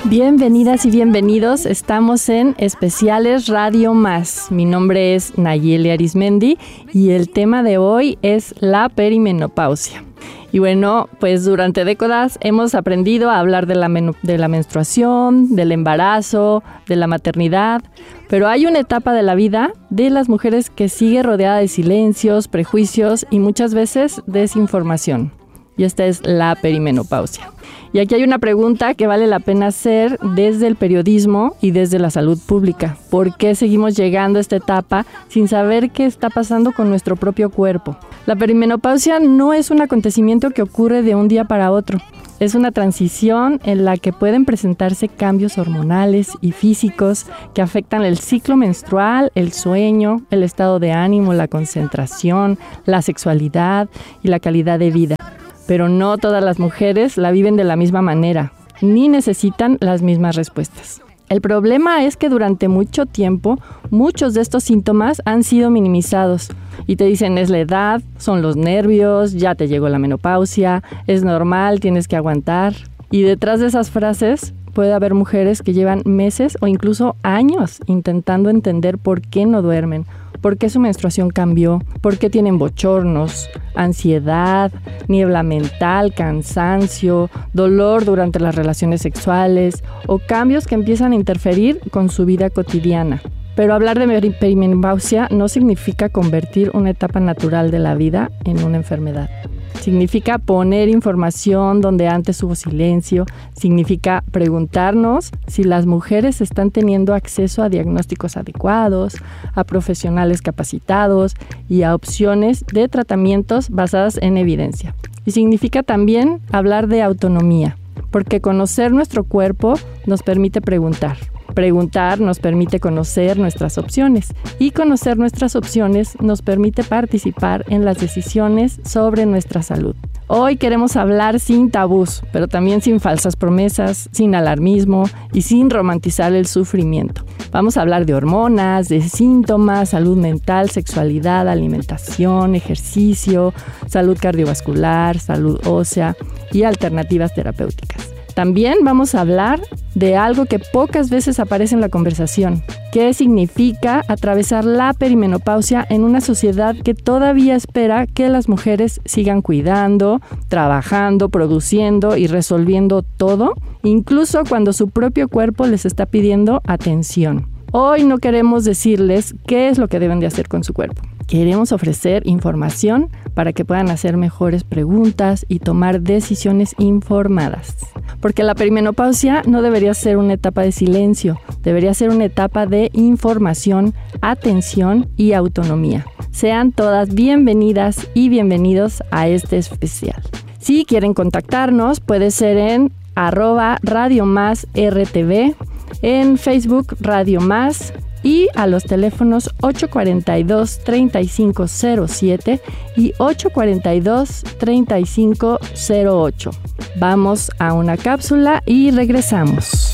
Bienvenidas y bienvenidos, estamos en Especiales Radio Más. Mi nombre es Nayeli Arismendi y el tema de hoy es la perimenopausia. Y bueno, pues durante décadas hemos aprendido a hablar de la menstruación, del embarazo, de la maternidad, pero hay una etapa de la vida de las mujeres que sigue rodeada de silencios, prejuicios y muchas veces desinformación. Y esta es la perimenopausia. Y aquí hay una pregunta que vale la pena hacer desde el periodismo y desde la salud pública. ¿Por qué seguimos llegando a esta etapa sin saber qué está pasando con nuestro propio cuerpo? La perimenopausia no es un acontecimiento que ocurre de un día para otro. Es una transición en la que pueden presentarse cambios hormonales y físicos que afectan el ciclo menstrual, el sueño, el estado de ánimo, la concentración, la sexualidad y la calidad de vida. Pero no todas las mujeres la viven de la misma manera, ni necesitan las mismas respuestas. El problema es que durante mucho tiempo, muchos de estos síntomas han sido minimizados. Y te dicen, es la edad, son los nervios, ya te llegó la menopausia, es normal, tienes que aguantar. Y detrás de esas frases puede haber mujeres que llevan meses o incluso años intentando entender por qué no duermen, por qué su menstruación cambió, por qué tienen bochornos, ansiedad, niebla mental, cansancio, dolor durante las relaciones sexuales o cambios que empiezan a interferir con su vida cotidiana. Pero hablar de perimenopausia no significa convertir una etapa natural de la vida en una enfermedad. Significa poner información donde antes hubo silencio, significa preguntarnos si las mujeres están teniendo acceso a diagnósticos adecuados, a profesionales capacitados y a opciones de tratamientos basadas en evidencia. Y significa también hablar de autonomía, porque conocer nuestro cuerpo nos permite preguntar. Preguntar nos permite conocer nuestras opciones y conocer nuestras opciones nos permite participar en las decisiones sobre nuestra salud. Hoy queremos hablar sin tabús, pero también sin falsas promesas, sin alarmismo y sin romantizar el sufrimiento. Vamos a hablar de hormonas, de síntomas, salud mental, sexualidad, alimentación, ejercicio, salud cardiovascular, salud ósea y alternativas terapéuticas. También vamos a hablar de algo que pocas veces aparece en la conversación. ¿Qué significa atravesar la perimenopausia en una sociedad que todavía espera que las mujeres sigan cuidando, trabajando, produciendo y resolviendo todo, incluso cuando su propio cuerpo les está pidiendo atención? Hoy no queremos decirles qué es lo que deben de hacer con su cuerpo. Queremos ofrecer información para que puedan hacer mejores preguntas y tomar decisiones informadas. Porque la perimenopausia no debería ser una etapa de silencio, debería ser una etapa de información, atención y autonomía. Sean todas bienvenidas y bienvenidos a este especial. Si quieren contactarnos, puede ser en @RadioMásRTV, en Facebook Radio Más y a los teléfonos 842-3507 y 842-3508. Vamos a una cápsula y regresamos.